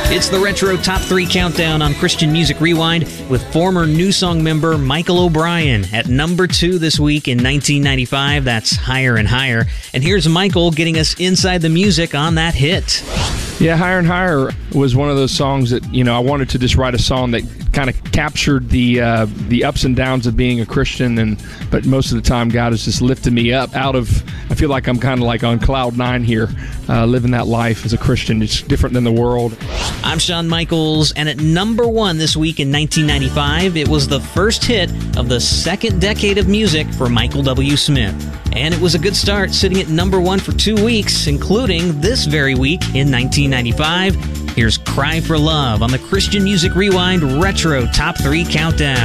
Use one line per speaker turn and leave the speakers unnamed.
It's the Retro Top 3 Countdown on Christian Music Rewind with former New Song member Michael O'Brien at number 2 this week in 1995. That's Higher and Higher. And here's Michael getting us inside the music on that hit.
Yeah, Higher and Higher was one of those songs that, I wanted to just write a song that kind of captured the ups and downs of being a Christian, but most of the time God has just lifted me up I feel like I'm kind of like on cloud 9 here, living that life as a Christian. It's different than the world.
I'm Shawn Michaels, and at number 1 this week in 1995, it was the first hit of the second decade of music for Michael W. Smith. And it was a good start, sitting at number 1 for 2 weeks, including this very week in 1995. Here's Cry for Love on the Christian Music Rewind Retro Top 3 Countdown.